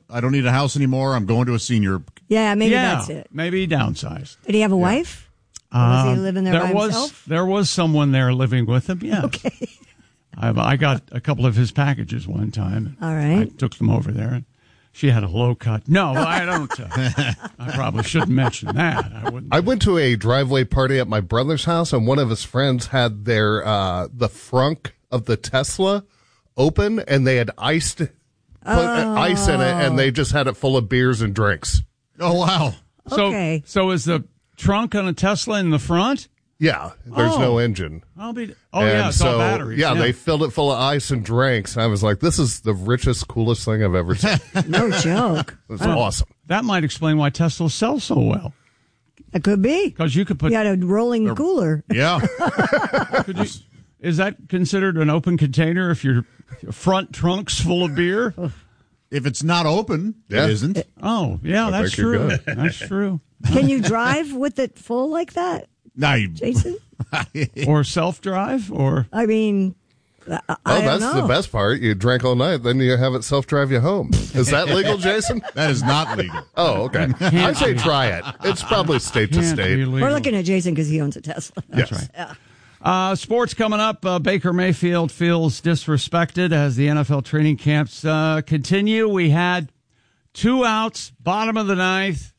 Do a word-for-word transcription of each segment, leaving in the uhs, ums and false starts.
I don't need a house anymore. I'm going to a senior. Yeah, maybe yeah, that's it. Maybe he downsized. Did he have a Yeah. wife? Or was Uh, he living there, there by was, himself? There was someone there living with him, yes. Okay. I, I got a couple of his packages one time. All right. I took them over there, and she had a low cut. No, I don't. Uh, I probably shouldn't mention that. I wouldn't. I went to a driveway party at my brother's house, and one of his friends had their uh, the frunk of the Tesla open, and they had iced put Oh. ice in it, and they just had it full of beers and drinks. Oh, wow. So, Okay. so is the trunk on a Tesla in the front? Yeah, there's Oh. no engine. I'll be. Oh and yeah, it's so, all batteries. Yeah, they filled it full of ice and drinks. And I was like, this is the richest, coolest thing I've ever seen. No joke. It's awesome. That might explain why Tesla sells so well. It could be. Because you could put. You had a rolling cooler. Yeah. Could you, is that considered an open container if your front trunk's full of beer? If it's not open, Yeah. it isn't. Oh, yeah, I that's think you're true. good. That's true. Can you drive with it full like that, Now you, Jason? Or self-drive, or I mean, I, I Oh, don't that's know. the best part. You drank all night, then you have it self-drive you home. Is that legal, Jason? that is not legal. Oh, okay. I say try it. It's probably state to can't be state. legal. We're looking at Jason because he owns a Tesla. Yes. right. Uh, sports coming up. Uh, Baker Mayfield feels disrespected as the N F L training camps uh, continue. We had two outs, bottom of the ninth,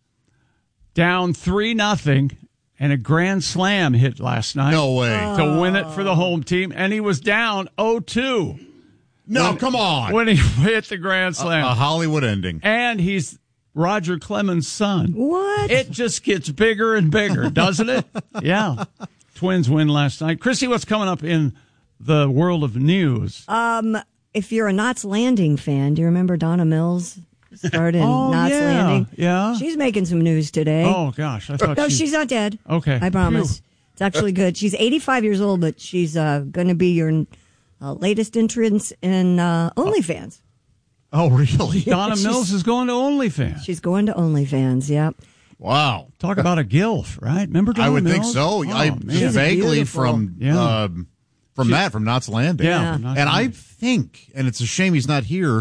down three nothing, and a grand slam hit last night. No way. To win it for the home team, and he was down oh two No, when- come on. when he hit the grand a, slam. a Hollywood ending. And he's Roger Clemens' son. What? It just gets bigger and bigger, doesn't it? Yeah. Twins win last night. Chrissy, what's coming up in the world of news? Um, if you're a Knots Landing fan, do you remember Donna Mills started Oh, Knots yeah, Landing? yeah. She's making some news today. Oh, gosh. I thought no, she... she's not dead. Okay. I promise. Phew. It's actually good. She's eighty-five years old, but she's uh, going to be your uh, latest entrance in uh, OnlyFans. Oh, really? Donna She's- Mills is going to OnlyFans. She's going to OnlyFans, yep. Wow. Talk about a gilf, right? Remember Donna I would think Mills? so. Oh, I man. She's vaguely beautiful. from Yeah. um, from that from Knots Landing. Yeah. Yeah. not and I bad. think, and it's a shame he's not here.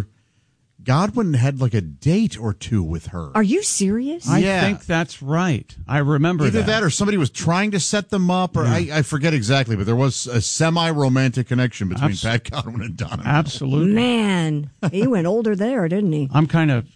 Godwin had like a date or two with her. Are you serious? I Yeah. think that's right. I remember Either that. that or somebody was trying to set them up, or I, I forget exactly, but there was a semi-romantic connection between Abs- Pat Godwin and Donna. Mills. Absolutely. Man, he went older there, didn't he? I'm kind of,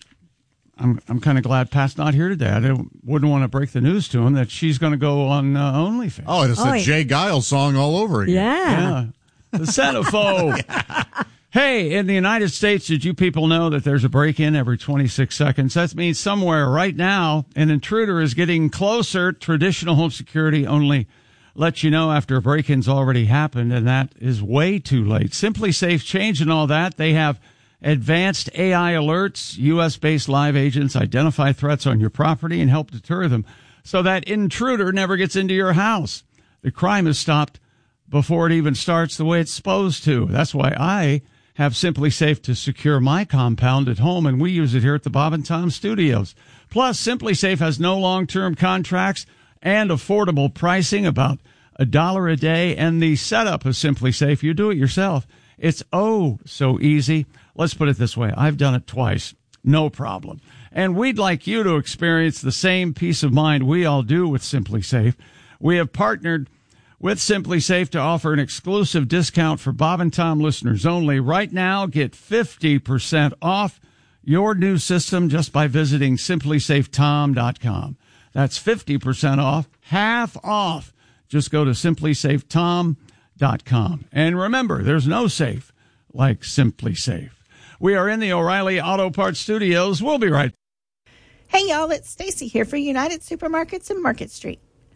I'm I'm kind of glad Pat's not here today. I didn't- wouldn't want to break the news to him that she's going to go on uh, OnlyFans. Oh, it's Oh, a yeah. Jay Giles song all over again. Yeah. Yeah, the centerfold. Hey, in the United States, did you people know that there's a break-in every twenty-six seconds? That means somewhere right now an intruder is getting closer. Traditional home security only lets you know after a break-in's already happened, and that is way too late. Simply Safe changing all that. They have advanced A I alerts. U S-based live agents identify threats on your property and help deter them so that intruder never gets into your house. The crime is stopped before it even starts the way it's supposed to. That's why I have Simply Safe to secure my compound at home, and we use it here at the Bob and Tom Studios. Plus, Simply Safe has no long-term contracts and affordable pricing, about a dollar a day, and the setup of Simply Safe, you do it yourself. It's oh so easy. Let's put it this way. I've done it twice. No problem. And we'd like you to experience the same peace of mind we all do with Simply Safe. We have partnered with Simply Safe to offer an exclusive discount for Bob and Tom listeners only. Right now, get fifty percent off your new system just by visiting simply safe tom dot com. That's fifty percent off, half off. Just go to simply safe tom dot com. And remember, there's no safe like Simply Safe. We are in the O'Reilly Auto Parts Studios. We'll be right back. Hey, y'all, it's Stacy here for United Supermarkets and Market Street.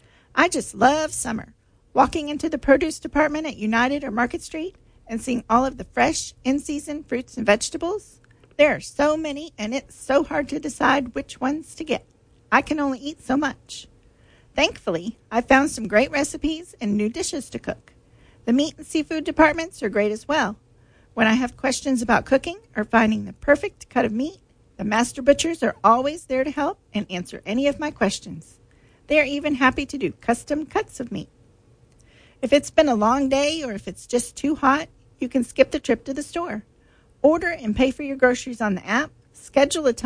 I just love summer. Walking into the produce department at United or Market Street and seeing all of the fresh, in-season fruits and vegetables. There are so many, and it's so hard to decide which ones to get. I can only eat so much. Thankfully, I found some great recipes and new dishes to cook. The meat and seafood departments are great as well. When I have questions about cooking or finding the perfect cut of meat, the master butchers are always there to help and answer any of my questions. They are even happy to do custom cuts of meat. If it's been a long day or if it's just too hot, you can skip the trip to the store. Order and pay for your groceries on the app, schedule a time